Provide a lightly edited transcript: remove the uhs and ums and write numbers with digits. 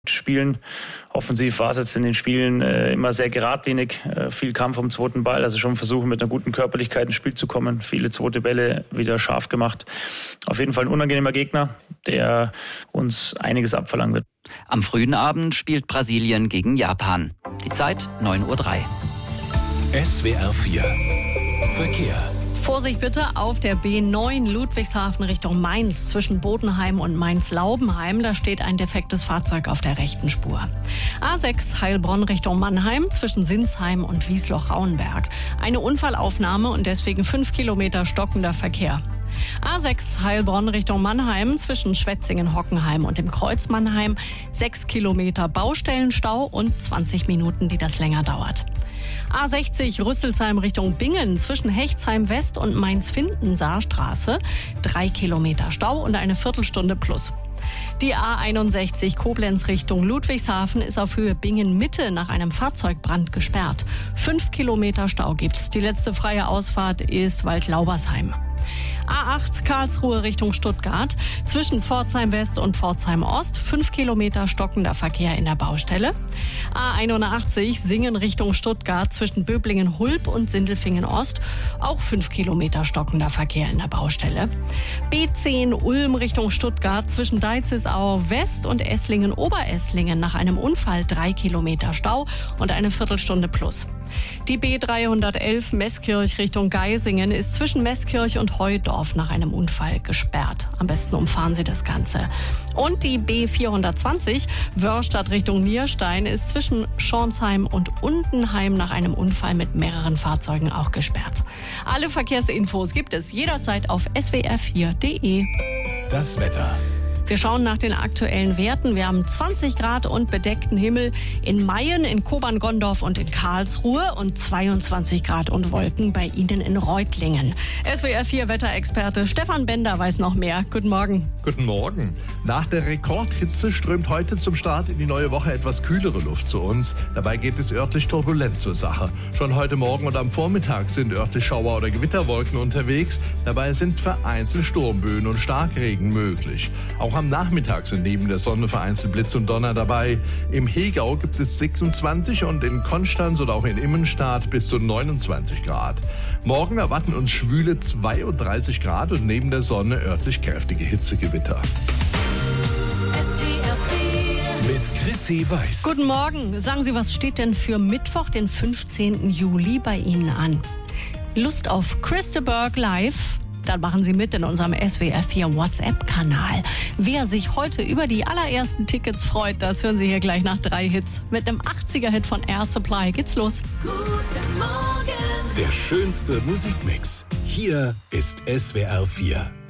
spielen. Offensiv war es jetzt in den Spielen immer sehr geradlinig, viel Kampf um den zweiten Ball, also schon versuchen mit einer guten Körperlichkeit ins Spiel zu kommen, viele zweite Bälle wieder scharf gemacht. Auf jeden Fall ein unangenehmer Gegner, der uns einiges abverlangen wird. Am frühen Abend spielt Brasilien gegen Japan. Die Zeit 9:03 Uhr. SWR 4 Verkehr. Vorsicht bitte auf der B9 Ludwigshafen Richtung Mainz zwischen Bodenheim und Mainz-Laubenheim. Da steht ein defektes Fahrzeug auf der rechten Spur. A6 Heilbronn Richtung Mannheim zwischen Sinsheim und Wiesloch-Rauenberg. Eine Unfallaufnahme und deswegen 5 Kilometer stockender Verkehr. A6 Heilbronn Richtung Mannheim zwischen Schwetzingen-Hockenheim und dem Kreuz Mannheim. 6 Kilometer Baustellenstau und 20 Minuten, die das länger dauert. A60 Rüsselsheim Richtung Bingen zwischen Hechtsheim West und Mainz-Findensaarstraße. 3 Kilometer Stau und eine Viertelstunde plus. Die A61 Koblenz Richtung Ludwigshafen ist auf Höhe Bingen-Mitte nach einem Fahrzeugbrand gesperrt. 5 Kilometer Stau gibt's. Die letzte freie Ausfahrt ist Waldlaubersheim. A8 Karlsruhe Richtung Stuttgart zwischen Pforzheim West und Pforzheim Ost. 5 Kilometer stockender Verkehr in der Baustelle. A81 Singen Richtung Stuttgart zwischen Böblingen-Hulb und Sindelfingen Ost. Auch 5 Kilometer stockender Verkehr in der Baustelle. B10 Ulm Richtung Stuttgart zwischen Deizisau West und Esslingen-Oberesslingen nach einem Unfall 3 Kilometer Stau und eine Viertelstunde plus. Die B311 Meßkirch Richtung Geisingen ist zwischen Meßkirch und Heudorf nach einem Unfall gesperrt. Am besten umfahren Sie das Ganze. Und die B420 Wörstadt Richtung Nierstein ist zwischen Schornsheim und Undenheim nach einem Unfall mit mehreren Fahrzeugen auch gesperrt. Alle Verkehrsinfos gibt es jederzeit auf swr4.de. Das Wetter. Wir schauen nach den aktuellen Werten. Wir haben 20 Grad und bedeckten Himmel in Mayen, in Kobern-Gondorf und in Karlsruhe und 22 Grad und Wolken bei Ihnen in Reutlingen. SWR 4 Wetterexperte Stefan Bender weiß noch mehr. Guten Morgen. Guten Morgen. Nach der Rekordhitze strömt heute zum Start in die neue Woche etwas kühlere Luft zu uns. Dabei geht es örtlich turbulent zur Sache. Schon heute Morgen und am Vormittag sind örtlich Schauer- oder Gewitterwolken unterwegs. Dabei sind vereinzelt Sturmböen und Starkregen möglich. Auch am Nachmittag sind neben der Sonne vereinzelt Blitz und Donner dabei. Im Hegau gibt es 26 und in Konstanz oder auch in Immenstadt bis zu 29 Grad. Morgen erwarten uns schwüle 32 Grad und neben der Sonne örtlich kräftige Hitzegewitter. Mit Chrissy Weiß. Guten Morgen. Sagen Sie, was steht denn für Mittwoch, den 15. Juli bei Ihnen an? Lust auf Christeberg live? Dann machen Sie mit in unserem SWR 4 WhatsApp-Kanal. Wer sich heute über die allerersten Tickets freut, das hören Sie hier gleich nach 3 Hits. Mit einem 80er-Hit von Air Supply geht's los. Guten Morgen. Der schönste Musikmix. Hier ist SWR 4.